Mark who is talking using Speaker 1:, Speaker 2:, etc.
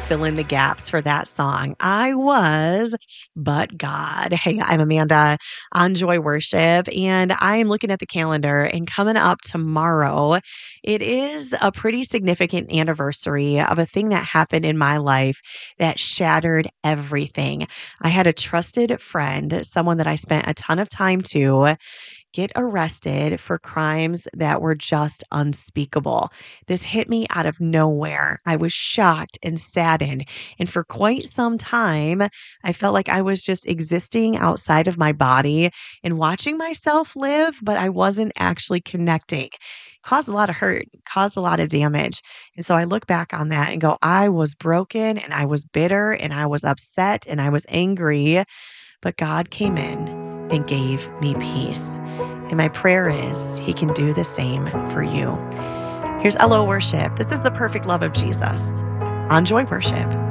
Speaker 1: fill in the gaps for that song. I was, but God. Hey, I'm Amanda on Joy Worship, and I am looking at the calendar, and coming up tomorrow, it is a pretty significant anniversary of a thing that happened in my life that shattered everything. I had a trusted friend, someone that I spent a ton of time to, get arrested for crimes that were just unspeakable. This hit me out of nowhere. I was shocked and saddened. And for quite some time, I felt like I was just existing outside of my body and watching myself live, but I wasn't actually connecting. Caused a lot of hurt, caused a lot of damage. And so I look back on that and go, I was broken and I was bitter and I was upset and I was angry, but God came in and gave me peace. And my prayer is He can do the same for you. Here's LO Worship. This is the perfect love of Jesus on Joy Worship.